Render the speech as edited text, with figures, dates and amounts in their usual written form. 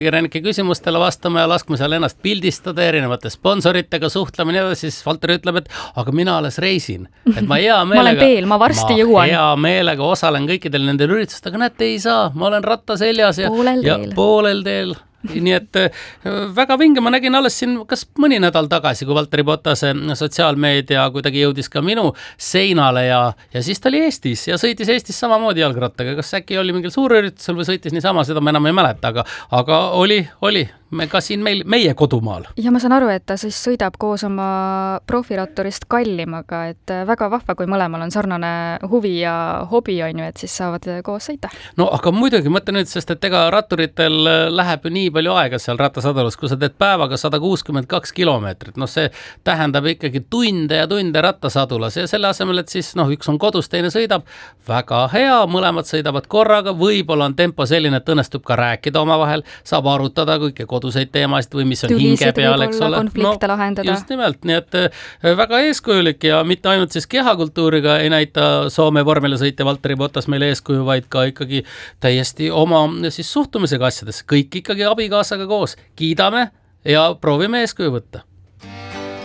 kirjanike küsimustele vastama ja laskma seal ennast pildistada, erinevate sponsoritega suhtlema, nii siis Valteri ütleb, et aga mina alles reisin. Et ma hea meelega, ma olen teel, ma varsti jõuan. Hea meelega osalen kõikidel nendel üritust, aga näete, ei saa, ma olen ratta seljas ja poolel teel. Nii et väga vinge, ma nägin alles siin kas mõni nädal tagasi, kui Valteri Botase sotsiaalmeedia kuidagi jõudis ka minu seinale ja siis ta oli Eestis ja sõitis Eestis samamoodi jalgrattaga, kas äkki oli mingil suurüritusel või sõitis niisama, seda ma enam ei mäleta, aga oli me ka siin meie kodumaal. Ja ma saan aru, et ta siis sõidab koos oma profiratturist Kallimaga, et väga vahva, kui mõlemal on sarnane huvi ja hobi on ju, et siis saavad koos sõita. No aga muidugi mõtle nüüd, sest et ega ratturitel läheb ju nii palju aega seal rattasadalus, kui sa teed päevaga 162 kilomeetrit, see tähendab ikkagi tunde ja tunde rattasadulas ja selle asemel, et siis üks on kodus, teine sõidab, väga hea, mõlemad sõidavad korraga, võib-olla on tempo selline, et õnnestub ka rääkida omavahel, saab arutada kõike koduseid teemasid või mis on hinge peal, eks ole. Konflikte lahendada. Just nimelt, nii et väga eeskujulik ja mitte ainult siis kehakultuuriga ei näita Soome vormelisõitja Valteri Bottas meile eeskuju, vaid ka ikkagi täiesti oma siis suhtumisega asjadesse. Kõik ikkagi abikaasaga koos. Kiidame ja proovime eeskuju võtta.